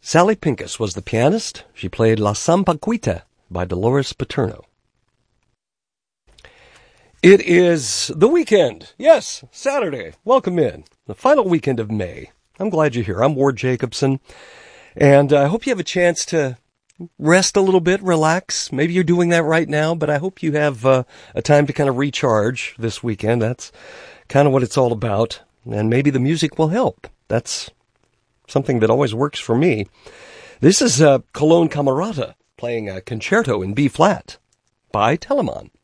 Sally Pincus was the pianist. She played La Sampaguita by Dolores Paterno. It is the weekend. Yes, Saturday. Welcome in. The final weekend of May. I'm glad you're here. I'm Ward Jacobson, and I hope you have a chance to rest a little bit, relax. Maybe you're doing that right now, but I hope you have a time to kind of recharge this weekend. That's kind of what it's all about, and maybe the music will help. That's something that always works for me. This is Cologne Camerata playing a concerto in B-flat by Telemann.